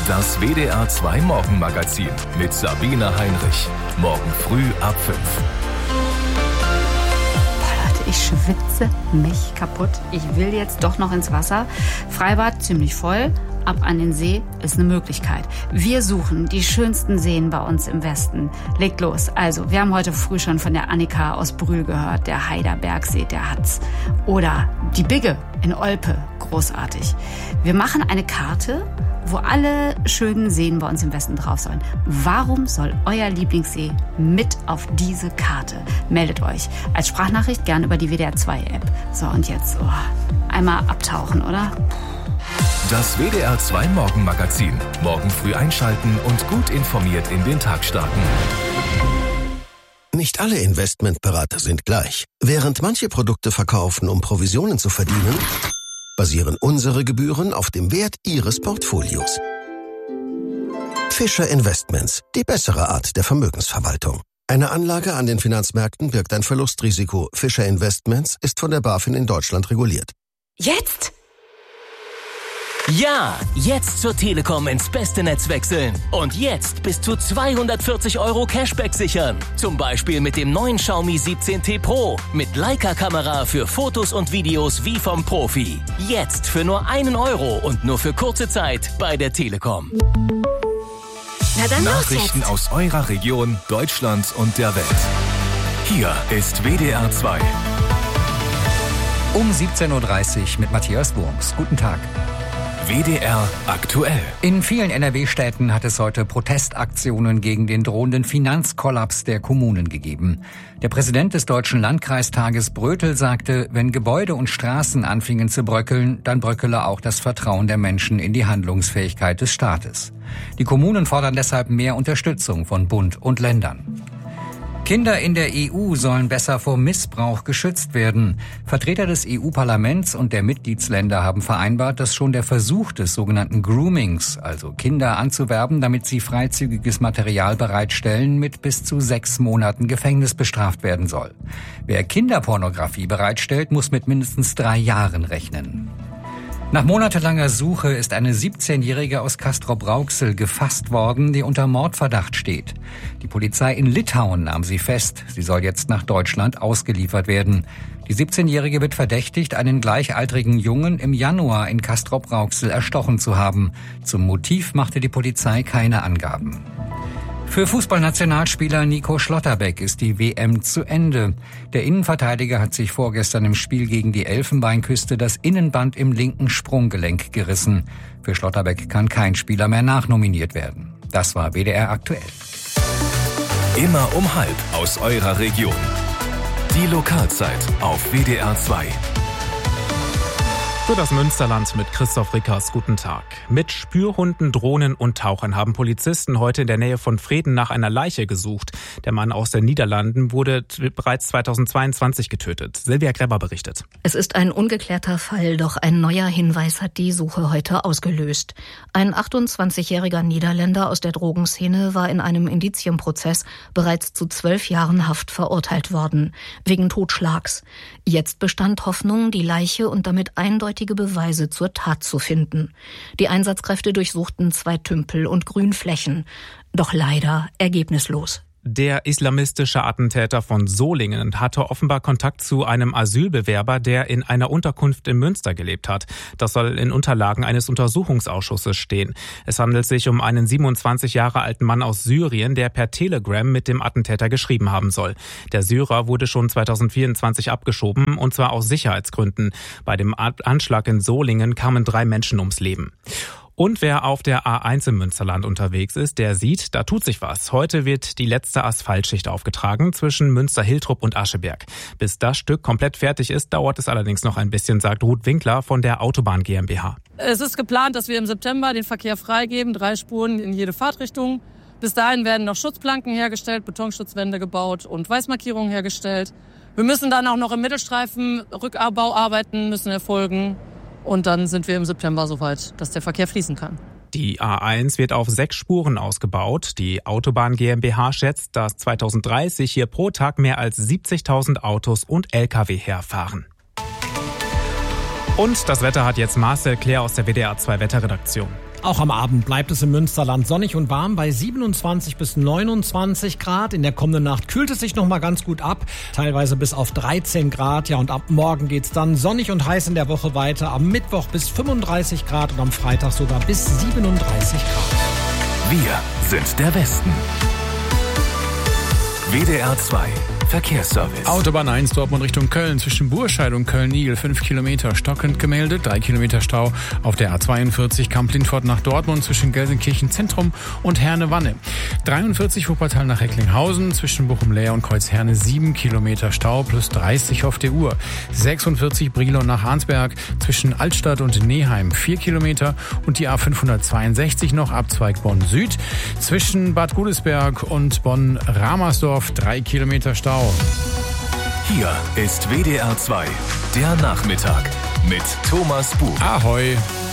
Das WDR 2 Morgenmagazin mit Sabine Heinrich. Morgen früh ab 5. Ich schwitze mich kaputt. Ich will jetzt doch noch ins Wasser. Freibad ziemlich voll. Ab an den See ist eine Möglichkeit. Wir suchen die schönsten Seen bei uns im Westen. Legt los. Also, wir haben heute früh schon von der Annika aus Brühl gehört. Der Heiderbergsee, der hat's. Oder die Bigge in Olpe. Großartig. Wir machen eine Karte, wo alle schönen Seen bei uns im Westen drauf sollen. Warum soll euer Lieblingssee mit auf diese Karte? Meldet euch als Sprachnachricht gern über die WDR 2 App. So, und jetzt einmal abtauchen, oder? Das WDR 2 Morgenmagazin. Morgen früh einschalten und gut informiert in den Tag starten. Nicht alle Investmentberater sind gleich. Während manche Produkte verkaufen, um Provisionen zu verdienen, basieren unsere Gebühren auf dem Wert Ihres Portfolios. Fischer Investments, die bessere Art der Vermögensverwaltung. Eine Anlage an den Finanzmärkten birgt ein Verlustrisiko. Fischer Investments ist von der BaFin in Deutschland reguliert. Jetzt? Ja, jetzt zur Telekom ins beste Netz wechseln. Und jetzt bis zu 240 € Cashback sichern. Zum Beispiel mit dem neuen Xiaomi 17T Pro. Mit Leica-Kamera für Fotos und Videos wie vom Profi. Jetzt für nur 1 € und nur für kurze Zeit bei der Telekom. Na dann Nachrichten aus eurer Region, Deutschland und der Welt. Hier ist WDR 2. Um 17.30 Uhr mit Matthias Wurms. Guten Tag. WDR aktuell. In vielen NRW-Städten hat es heute Protestaktionen gegen den drohenden Finanzkollaps der Kommunen gegeben. Der Präsident des Deutschen Landkreistages Brötel sagte, wenn Gebäude und Straßen anfingen zu bröckeln, dann bröckele auch das Vertrauen der Menschen in die Handlungsfähigkeit des Staates. Die Kommunen fordern deshalb mehr Unterstützung von Bund und Ländern. Kinder in der EU sollen besser vor Missbrauch geschützt werden. Vertreter des EU-Parlaments und der Mitgliedsländer haben vereinbart, dass schon der Versuch des sogenannten Groomings, also Kinder anzuwerben, damit sie freizügiges Material bereitstellen, mit bis zu 6 Monaten Gefängnis bestraft werden soll. Wer Kinderpornografie bereitstellt, muss mit mindestens 3 Jahren rechnen. Nach monatelanger Suche ist eine 17-Jährige aus Castrop-Rauxel gefasst worden, die unter Mordverdacht steht. Die Polizei in Litauen nahm sie fest. Sie soll jetzt nach Deutschland ausgeliefert werden. Die 17-Jährige wird verdächtigt, einen gleichaltrigen Jungen im Januar in Castrop-Rauxel erstochen zu haben. Zum Motiv machte die Polizei keine Angaben. Für Fußballnationalspieler Nico Schlotterbeck ist die WM zu Ende. Der Innenverteidiger hat sich vorgestern im Spiel gegen die Elfenbeinküste das Innenband im linken Sprunggelenk gerissen. Für Schlotterbeck kann kein Spieler mehr nachnominiert werden. Das war WDR aktuell. Immer um 12:30 aus eurer Region. Die Lokalzeit auf WDR 2. Für das Münsterland mit Christoph Rickers. Guten Tag. Mit Spürhunden, Drohnen und Tauchern haben Polizisten heute in der Nähe von Vreden nach einer Leiche gesucht. Der Mann aus den Niederlanden wurde bereits 2022 getötet. Silvia Greber berichtet. Es ist ein ungeklärter Fall, doch ein neuer Hinweis hat die Suche heute ausgelöst. Ein 28-jähriger Niederländer aus der Drogenszene war in einem Indizienprozess bereits zu 12 Jahren Haft verurteilt worden, wegen Totschlags. Jetzt bestand Hoffnung, die Leiche und damit eindeutige Beweise zur Tat zu finden. Die Einsatzkräfte durchsuchten 2 Tümpel und Grünflächen, doch leider ergebnislos. Der islamistische Attentäter von Solingen hatte offenbar Kontakt zu einem Asylbewerber, der in einer Unterkunft in Münster gelebt hat. Das soll in Unterlagen eines Untersuchungsausschusses stehen. Es handelt sich um einen 27 Jahre alten Mann aus Syrien, der per Telegram mit dem Attentäter geschrieben haben soll. Der Syrer wurde schon 2024 abgeschoben, und zwar aus Sicherheitsgründen. Bei dem Anschlag in Solingen kamen 3 Menschen ums Leben. Und wer auf der A1 im Münsterland unterwegs ist, der sieht, da tut sich was. Heute wird die letzte Asphaltschicht aufgetragen zwischen Münster-Hiltrup und Ascheberg. Bis das Stück komplett fertig ist, dauert es allerdings noch ein bisschen, sagt Ruth Winkler von der Autobahn GmbH. Es ist geplant, dass wir im September den Verkehr freigeben, 3 Spuren in jede Fahrtrichtung. Bis dahin werden noch Schutzplanken hergestellt, Betonschutzwände gebaut und Weißmarkierungen hergestellt. Wir müssen dann auch noch im Mittelstreifen Rückbauarbeiten müssen erfolgen. Und dann sind wir im September soweit, dass der Verkehr fließen kann. Die A1 wird auf 6 Spuren ausgebaut. Die Autobahn GmbH schätzt, dass 2030 hier pro Tag mehr als 70.000 Autos und Lkw herfahren. Und das Wetter hat jetzt Marcel Claire aus der WDR 2 Wetterredaktion. Auch am Abend bleibt es im Münsterland sonnig und warm bei 27 bis 29 Grad. In der kommenden Nacht kühlt es sich noch mal ganz gut ab, teilweise bis auf 13 Grad. Ja, und ab morgen geht's dann sonnig und heiß in der Woche weiter. Am Mittwoch bis 35 Grad und am Freitag sogar bis 37 Grad. Wir sind der Westen. WDR 2 Verkehrsservice. Autobahn 1 Dortmund Richtung Köln zwischen Burscheid und Köln-Niel 5 Kilometer stockend gemeldet, 3 Kilometer Stau auf der A42 Kamp-Lindfort nach Dortmund zwischen Gelsenkirchen Zentrum und Herne-Wanne. 43 Wuppertal nach Recklinghausen zwischen Bochum-Leer und Kreuzherne 7 Kilometer Stau plus 30 auf der Uhr. 46 Brilon nach Arnsberg zwischen Altstadt und Neheim 4 Kilometer und die A562 noch Abzweig Bonn Süd zwischen Bad Godesberg und Bonn-Ramersdorf 3 Kilometer Stau. Hier ist WDR 2, der Nachmittag mit Thomas Buch. Ahoi!